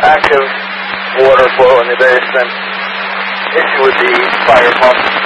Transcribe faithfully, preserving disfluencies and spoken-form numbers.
active water flow in the basement. Issue with the fire pump.